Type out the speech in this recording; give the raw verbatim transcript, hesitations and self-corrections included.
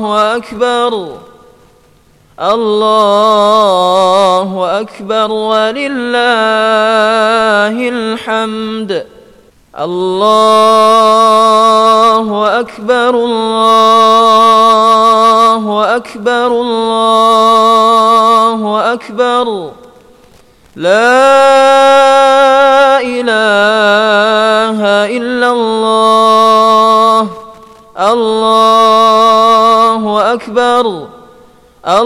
أكبر الله أكبر ولله الحمد. الله أكبر الله أكبر الله أكبر لا إله إلا الله. الله أكبر.